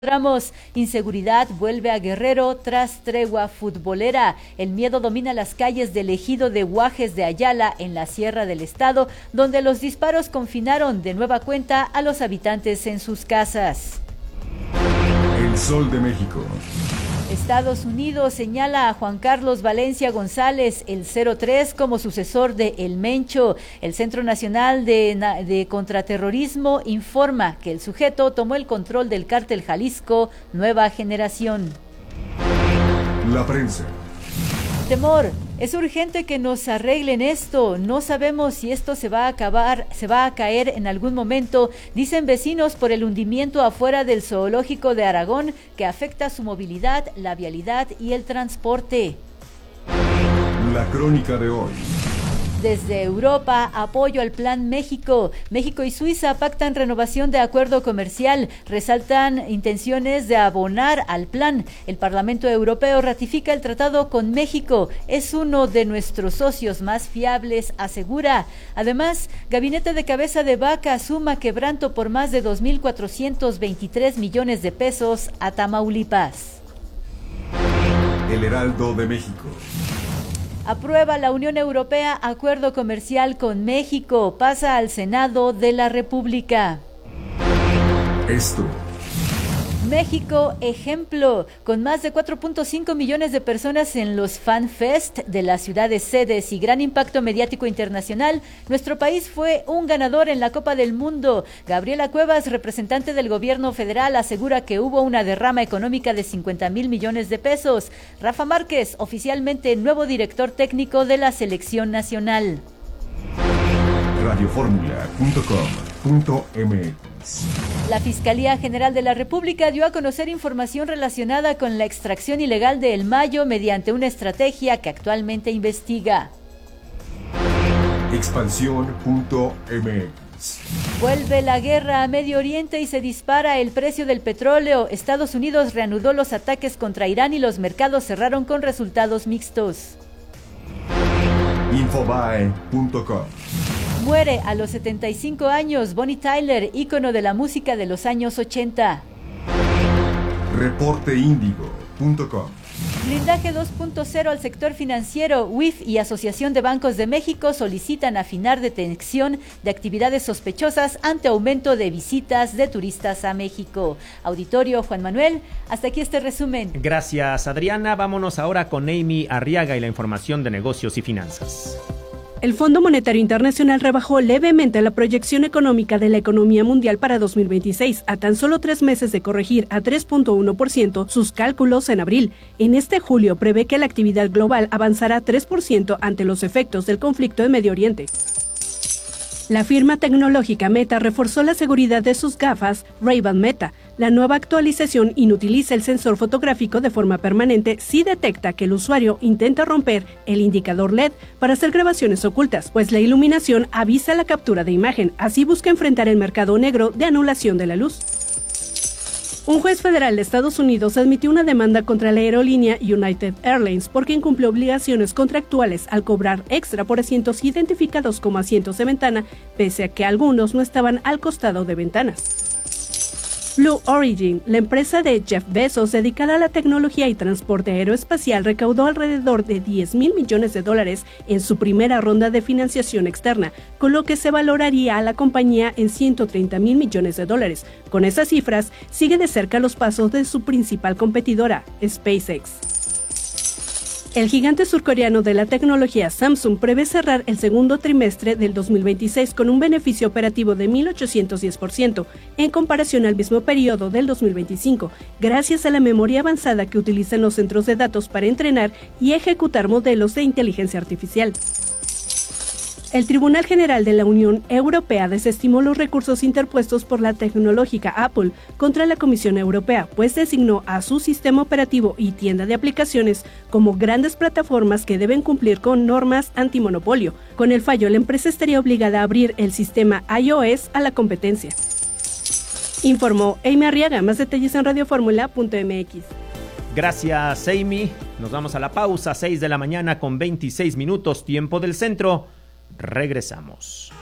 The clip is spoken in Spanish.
Ramos, inseguridad vuelve a Guerrero tras tregua futbolera. El miedo domina las calles del ejido de Guajes de Ayala en la Sierra del Estado, donde los disparos confinaron de nueva cuenta a los habitantes en sus casas. El Sol de México. Estados Unidos señala a Juan Carlos Valencia González, el 03, como sucesor de El Mencho. El Centro Nacional de Contraterrorismo informa que el sujeto tomó el control del cártel Jalisco Nueva Generación. La prensa. Temor. Es urgente que nos arreglen esto. No sabemos si esto se va a caer en algún momento, dicen vecinos, por el hundimiento afuera del zoológico de Aragón que afecta su movilidad, la vialidad y el transporte. La crónica de hoy. Desde Europa, apoyo al Plan México. México y Suiza pactan renovación de acuerdo comercial, resaltan intenciones de abonar al plan. El Parlamento Europeo ratifica el tratado con México. Es uno de nuestros socios más fiables, asegura. Además, Gabinete de Cabeza de Vaca suma quebranto por más de 2.423 millones de pesos a Tamaulipas. El Heraldo de México. Aprueba la Unión Europea acuerdo comercial con México. Pasa al Senado de la República. Esto. México, ejemplo, con más de 4.5 millones de personas en los Fan Fest de las ciudades sedes y gran impacto mediático internacional, nuestro país fue un ganador en la Copa del Mundo. Gabriela Cuevas, representante del gobierno federal, asegura que hubo una derrama económica de 50,000 millones de pesos. Rafa Márquez, oficialmente nuevo director técnico de la selección nacional. Radioformula.com.mx. La Fiscalía General de la República dio a conocer información relacionada con la extracción ilegal de El Mayo mediante una estrategia que actualmente investiga. Expansión.mx. Vuelve la guerra a Medio Oriente y se dispara el precio del petróleo. Estados Unidos reanudó los ataques contra Irán y los mercados cerraron con resultados mixtos. Infobae.com. Muere a los 75 años Bonnie Tyler, ícono de la música de los años 80. Reporteindigo.com. Blindaje 2.0 al sector financiero. UIF y Asociación de Bancos de México solicitan afinar detección de actividades sospechosas ante aumento de visitas de turistas a México. Auditorio Juan Manuel, hasta aquí este resumen. Gracias, Adriana. Vámonos ahora con Amy Arriaga y la información de negocios y finanzas. El Fondo Monetario Internacional rebajó levemente la proyección económica de la economía mundial para 2026, a tan solo 3 meses de corregir a 3.1% sus cálculos en abril. En este julio prevé que la actividad global avanzará 3% ante los efectos del conflicto en Medio Oriente. La firma tecnológica Meta reforzó la seguridad de sus gafas Ray-Ban Meta. La nueva actualización inutiliza el sensor fotográfico de forma permanente si detecta que el usuario intenta romper el indicador LED para hacer grabaciones ocultas, pues la iluminación avisa la captura de imagen. Así busca enfrentar el mercado negro de anulación de la luz. Un juez federal de Estados Unidos admitió una demanda contra la aerolínea United Airlines porque incumplió obligaciones contractuales al cobrar extra por asientos identificados como asientos de ventana, pese a que algunos no estaban al costado de ventanas. Blue Origin, la empresa de Jeff Bezos dedicada a la tecnología y transporte aeroespacial, recaudó alrededor de $10,000 millones en su primera ronda de financiación externa, con lo que se valoraría a la compañía en $130,000 millones. Con esas cifras, sigue de cerca los pasos de su principal competidora, SpaceX. El gigante surcoreano de la tecnología Samsung prevé cerrar el segundo trimestre del 2026 con un beneficio operativo de 1.810% en comparación al mismo periodo del 2025, gracias a la memoria avanzada que utilizan los centros de datos para entrenar y ejecutar modelos de inteligencia artificial. El Tribunal General de la Unión Europea desestimó los recursos interpuestos por la tecnológica Apple contra la Comisión Europea, pues designó a su sistema operativo y tienda de aplicaciones como grandes plataformas que deben cumplir con normas antimonopolio. Con el fallo, la empresa estaría obligada a abrir el sistema iOS a la competencia. Informó Amy Arriaga. Más detalles en radioformula.mx. Gracias, Amy. Nos vamos a la pausa, 6 de la mañana con 26 minutos, tiempo del centro. Regresamos.